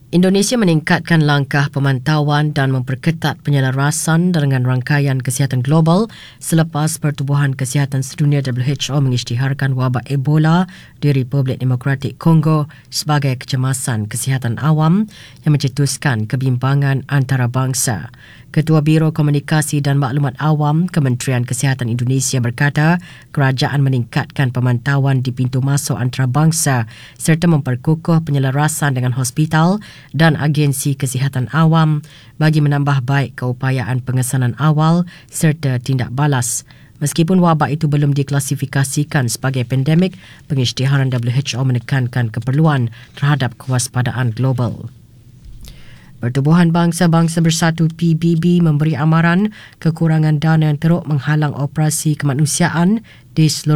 Indonesia meningkatkan langkah pemantauan dan memperketat penyelarasan dengan rangkaian kesihatan global selepas Pertubuhan Kesihatan Sedunia WHO mengisytiharkan wabak Ebola di Republik Demokratik Kongo sebagai kecemasan kesihatan awam yang mencetuskan kebimbangan antarabangsa. Ketua Biro Komunikasi dan Maklumat Awam Kementerian Kesihatan Indonesia berkata kerajaan meningkatkan pemantauan di pintu masuk antarabangsa serta memperkukuh penyelarasan dengan hospital dan agensi kesihatan awam bagi menambah baik keupayaan pengesanan awal serta tindak balas. Meskipun wabak itu belum diklasifikasikan sebagai pandemik, pengisytiharan WHO menekankan keperluan terhadap kewaspadaan global. Pertubuhan Bangsa-Bangsa Bersatu PBB memberi amaran kekurangan dana yang teruk menghalang operasi kemanusiaan di seluruh